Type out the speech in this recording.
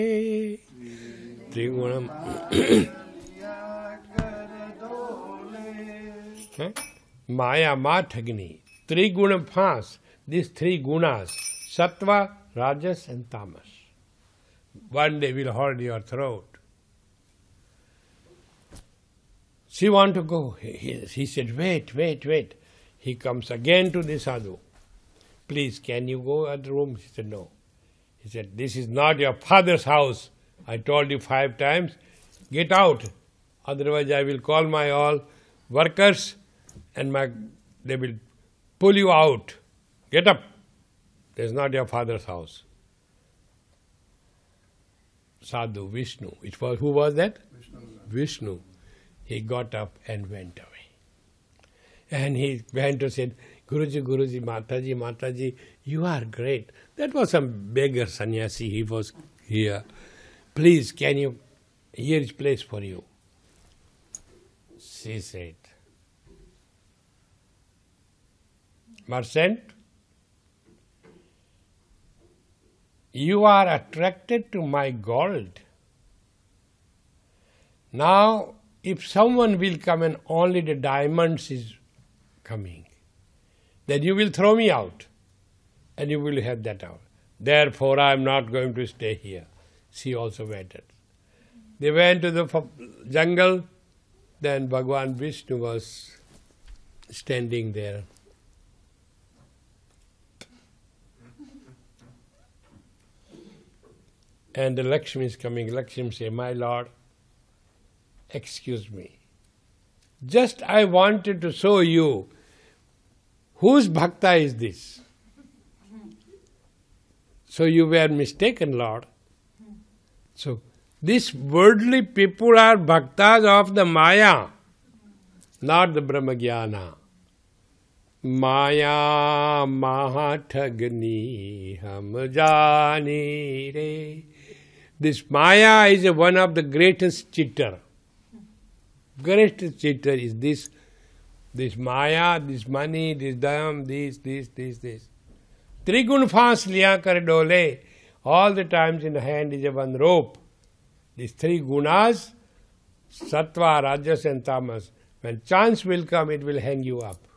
Trigunam. Maya Mathagni. Trigunam fast. These three gunas, Sattva, Rajas and Tamas. One day will hold your throat. She want to go. He said, wait. He comes again to the sadhu. Please, can you go at the room? She said, no. He said, this is not your father's house. I told you 5 times. Get out. Otherwise I will call my all workers and they will pull you out. Get up. This is not your father's house. Sadhu, Vishnu. Who was that? Vishnu. He got up and went away. And he went to say, Guruji, Mataji, you are great. That was some beggar sannyasi, he was here. Please, here is place for you. She said, Merchant, you are attracted to my gold. Now, if someone will come and only the diamonds is coming, then you will throw me out and you will have that out. Therefore, I am not going to stay here. She also waited. They went to the jungle. Then Bhagwan Vishnu was standing there. And the Lakshmi is coming. Lakshmi says, my lord, excuse me. Just I wanted to show you whose bhakta is this. So you were mistaken, Lord. So these worldly people are bhaktas of the Maya, not the Brahmagyana. Maya mahathagni ham jani re. This Maya is one of the greatest cheater. Greatest cheater is this Maya, this money, this dam, this. Trigun fast liya kar dole. All the times in the hand is a one rope. These 3 gunas, Sattva, Rajas and Tamas. When chance will come, it will hang you up.